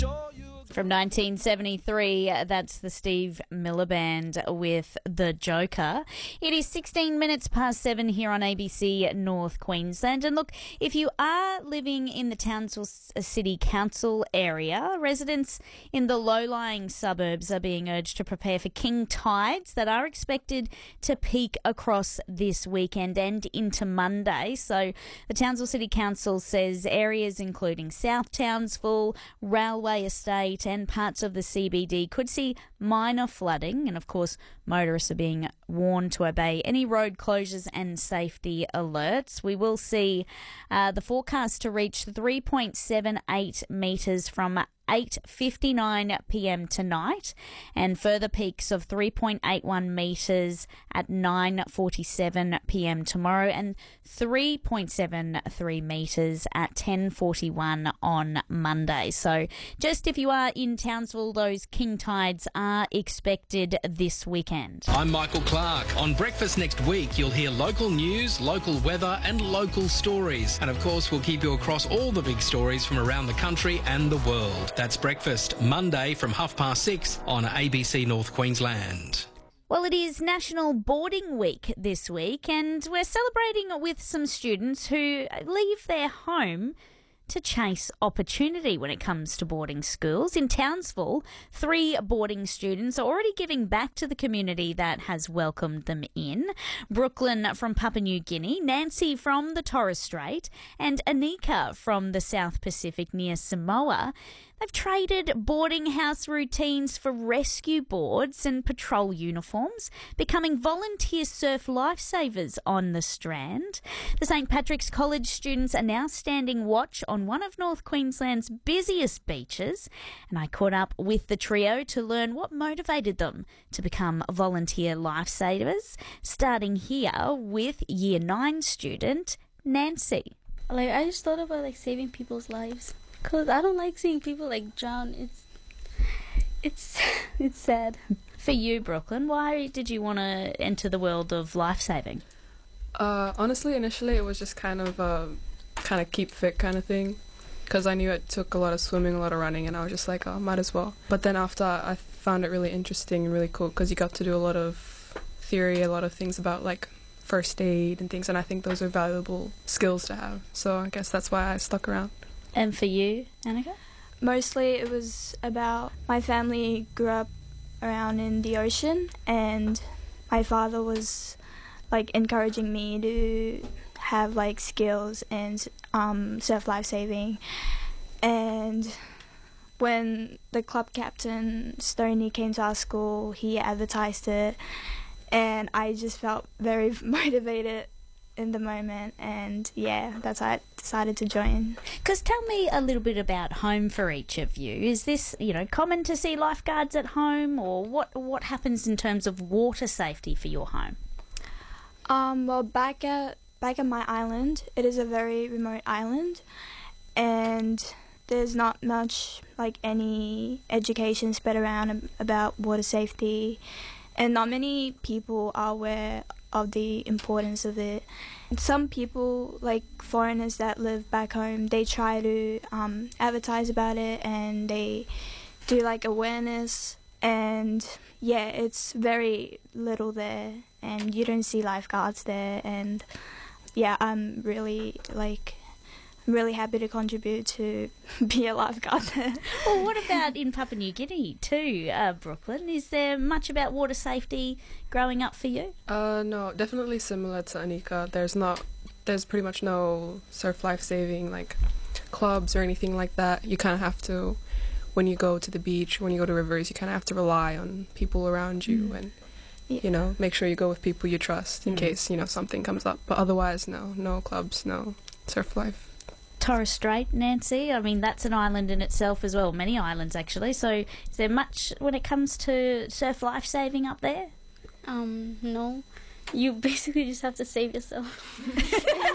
From 1973, that's the Steve Miller Band with The Joker. It is 16 minutes past 7 here on ABC North Queensland. And look, if you are living in the Townsville City Council area, residents in the low-lying suburbs are being urged to prepare for king tides that are expected to peak across this weekend and into Monday. So the Townsville City Council says areas including South Townsville, Railway Estate and parts of the CBD could see minor flooding, and of course motorists are being warned to obey any road closures and safety alerts. We will see the forecast to reach 3.78 metres from 8:59pm tonight, and further peaks of 3.81 metres at 9:47pm tomorrow, and 3.73 metres at 10:41 on Monday. So just if you are in Townsville, those king tides are expected this weekend. I'm Michael Clark. On Breakfast next week, you'll hear local news, local weather and local stories. And of course, we'll keep you across all the big stories from around the country and the world. That's Breakfast, Monday from 6:30 on ABC North Queensland. Well, it is National Boarding Week this week, and we're celebrating with some students who leave their home to chase opportunity when it comes to boarding schools. In Townsville, 3 boarding students are already giving back to the community that has welcomed them in. Brooklyn from Papua New Guinea, Nancy from the Torres Strait, and Anika from the South Pacific near Samoa. They've traded boarding house routines for rescue boards and patrol uniforms, becoming volunteer surf lifesavers on the Strand. The St Patrick's College students are now standing watch on one of North Queensland's busiest beaches, and I caught up with the trio to learn what motivated them to become volunteer lifesavers, starting here with Year 9 student Nancy. I just thought about saving people's lives. Because I don't like seeing people drown. It's sad. For you, Brooklyn, why did you want to enter the world of life-saving? Honestly, initially it was just kind of keep fit kind of thing. Because I knew it took a lot of swimming, a lot of running, and I was just like, oh, might as well. But then after, I found it really interesting and really cool because you got to do a lot of theory, a lot of things about first aid and things, and I think those are valuable skills to have. So I guess that's why I stuck around. And for you, Annika? Mostly it was about my family grew up around in the ocean, and my father was encouraging me to have skills and surf lifesaving. And when the club captain Stoney came to our school, he advertised it, and I just felt very motivated in the moment, and that's why I decided to join. Because tell me a little bit about home for each of you. Is this, common to see lifeguards at home, or what happens in terms of water safety for your home? Well, back at my island, it is a very remote island, and there's not much any education spread around about water safety, and not many people are aware of the importance of it. Some people, foreigners that live back home, they try to advertise about it, and they do awareness, and it's very little there, and you don't see lifeguards there, and I'm really happy to contribute to be a lifeguard there. Well, what about in Papua New Guinea too, Brooklyn? Is there much about water safety growing up for you? No, definitely similar to Anika. There's pretty much no surf lifesaving clubs or anything like that. You kind of have to, when you go to the beach, when you go to rivers, you kind of have to rely on people around you and make sure you go with people you trust in case something comes up. But otherwise, no clubs, no surf life. Torres Strait, Nancy, I mean, that's an island in itself as well, many islands actually. So is there much when it comes to surf life-saving up there? No. You basically just have to save yourself.